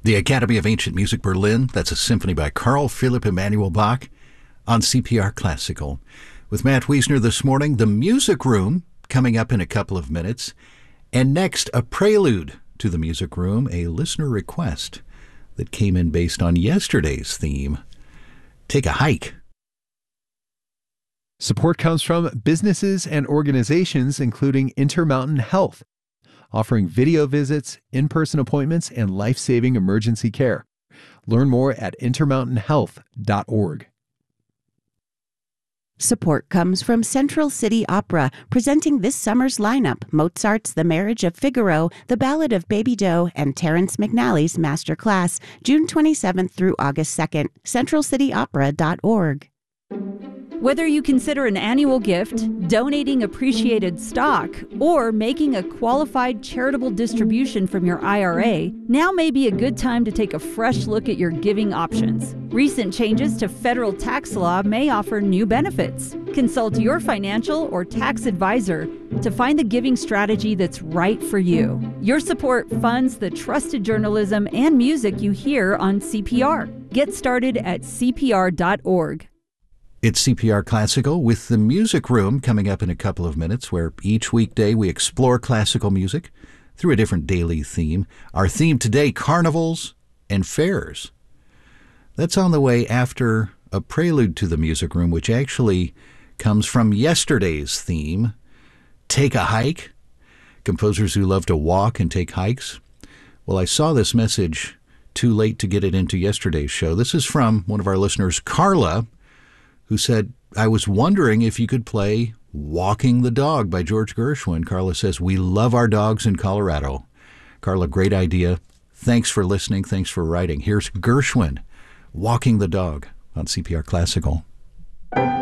The Academy of Ancient Music Berlin, that's a symphony by Carl Philipp Emanuel Bach on CPR Classical. With Matt Wiesner this morning, the Music Room coming up in a couple of minutes. And next, a prelude to the Music Room, a listener request that came in based on yesterday's theme, Take a Hike. Support comes from businesses and organizations including Intermountain Health, offering video visits, in-person appointments, and life-saving emergency care. Learn more at intermountainhealth.org. Support comes from Central City Opera, presenting this summer's lineup: Mozart's The Marriage of Figaro, The Ballad of Baby Doe, and Terrence McNally's Master Class, June 27th through August 2nd. CentralCityOpera.org. Whether you consider an annual gift, donating appreciated stock, or making a qualified charitable distribution from your IRA, now may be a good time to take a fresh look at your giving options. Recent changes to federal tax law may offer new benefits. Consult your financial or tax advisor to find the giving strategy that's right for you. Your support funds the trusted journalism and music you hear on CPR. Get started at CPR.org. It's CPR Classical with the Music Room coming up in a couple of minutes, where each weekday we explore classical music through a different daily theme. Our theme today, carnivals and fairs. That's on the way after a prelude to the Music Room, which actually comes from yesterday's theme, Take a Hike. Composers who love to walk and take hikes. Well, I saw this message too late to get it into yesterday's show. This is from one of our listeners, Carla, who said, I was wondering if you could play Walking the Dog by George Gershwin. Carla says, we love our dogs in Colorado. Carla, great idea. Thanks for listening. Thanks for writing. Here's Gershwin, Walking the Dog on CPR Classical.